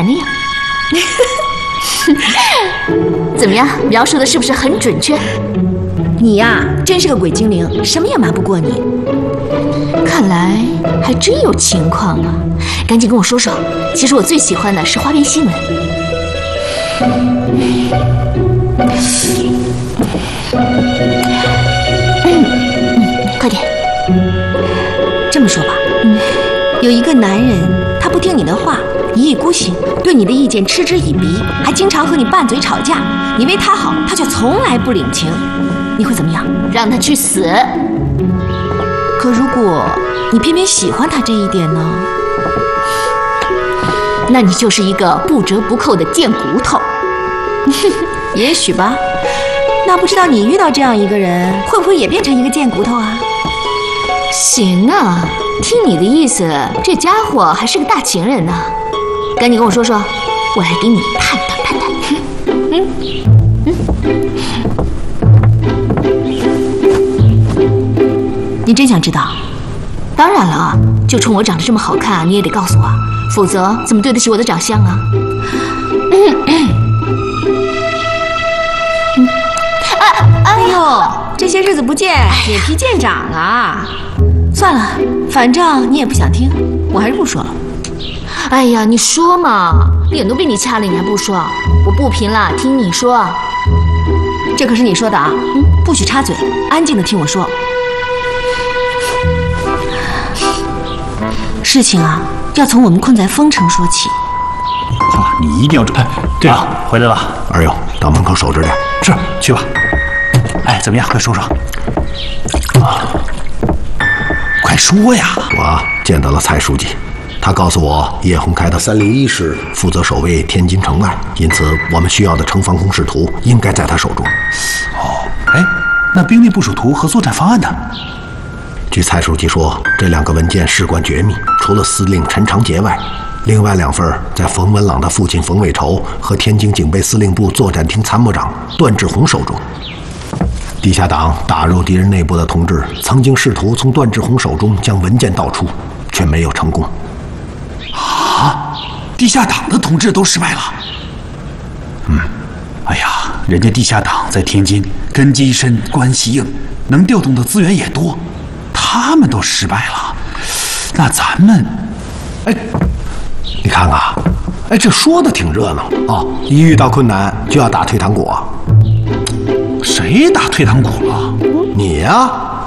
才那样。怎么样，描述的是不是很准确？ 你呀，真是个鬼精灵，什么也瞒不过你。 看来还真有情况啊！赶紧跟我说说。其实我最喜欢的是花边新闻。快点。 这么说吧，有一个男人，他不听你的话，一意孤行，对你的意见嗤之以鼻，还经常和你拌嘴吵架。你为他好，他却从来不领情，你会怎么样？ 让他去死。 可如果你偏偏喜欢他这一点呢？ 那你就是一个不折不扣的贱骨头。 也许吧。那不知道你遇到这样一个人，会不会也变成一个贱骨头啊？ 行啊，听你的意思，这家伙还是个大情人呢。赶紧跟我说说，我来给你探探探探。 你真想知道？ 当然了，就冲我长得这么好看，你也得告诉我，否则怎么对得起我的长相啊？ 哎呦，这些日子不见，脸皮见长啊！算了，反正你也不想听，我还是不说了。 哎呀，你说嘛，脸都被你掐了，你还不说？我不贫了，听你说。 这可是你说的啊，不许插嘴，安静的听我说。事情啊，要从我们困在丰城说起。 你一定要这……对了，回来了。 二友，到门口守着点。 是，去吧。哎，怎么样？快说说。快说呀！ 我见到了蔡书记，他告诉我，叶洪开的301师负责守卫天津城外，因此我们需要的城防工事图应该在他手中。 哦，哎，那兵力部署图和作战方案呢？ 据蔡书记说，这2个文件事关绝密，除了司令陈长捷外，另外2份在冯文朗的父亲冯伟筹和天津警备司令部作战厅参谋长段志宏手中。地下党打入敌人内部的同志曾经试图从段志宏手中将文件盗出，却没有成功。 啊！地下党的同志都失败了。哎呀，人家地下党在天津根基深，关系硬，能调动的资源也多，他们都失败了，那咱们…… 哎，你看看，哎，这说的挺热闹啊！一遇到困难就要打退堂鼓啊！ 谁打退堂鼓了？ 你呀！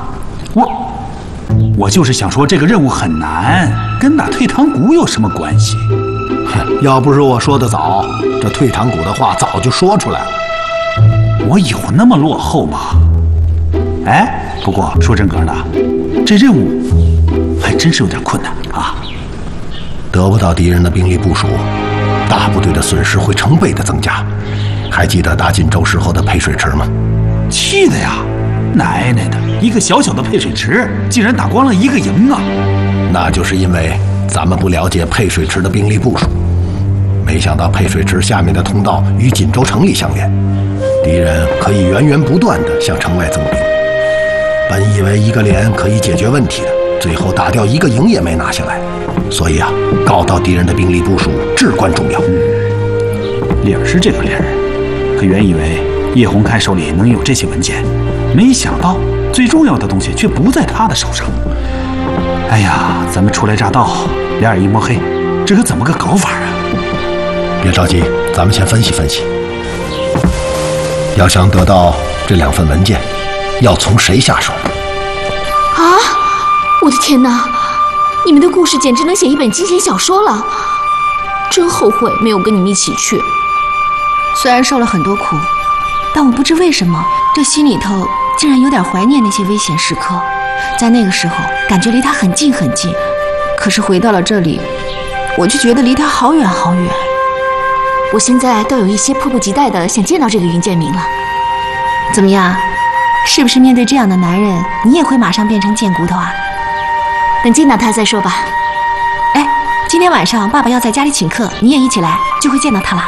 我就是想说，这个任务很难，跟打退堂鼓有什么关系？ 要不是我说的早，这退堂鼓的话早就说出来了。 我有那么落后吗？哎，不过说真格的，这任务还真是有点困难啊！ 得不到敌人的兵力部署，大部队的损失会成倍的增加。还记得打锦州时候的配水池吗？ 气的呀！奶奶的，一个小小的配水池竟然打光了一个营啊！ 那就是因为咱们不了解配水池的兵力部署，没想到配水池下面的通道与锦州城里相连，敌人可以源源不断地向城外增兵。本以为一个连可以解决问题的，最后打掉一个营也没拿下来。所以啊，告到敌人的兵力部署至关重要。 理儿是这个理儿，可原以为叶洪开手里能有这些文件，没想到最重要的东西却不在他的手上。哎呀，咱们初来乍到，两眼一摸黑，这可怎么个搞法啊？ 别着急，咱们先分析分析。要想得到这2份文件，要从谁下手？ 啊！我的天哪！你们的故事简直能写一本惊险小说了，真后悔没有跟你们一起去。 虽然受了很多苦，但我不知为什么，这心里头竟然有点怀念那些危险时刻。在那个时候，感觉离他很近很近，可是回到了这里，我就觉得离他好远好远。 我现在都有一些迫不及待的想见到这个云建明了。 怎么样？是不是面对这样的男人，你也会马上变成贱骨头啊？ 等见到他再说吧。 哎，今天晚上爸爸要在家里请客，你也一起来，就会见到他了。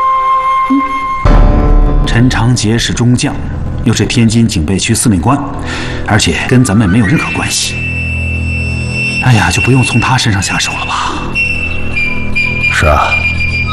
陈长捷是中将，又是天津警备区司令官，而且跟咱们没有任何关系。哎呀，就不用从他身上下手了吧。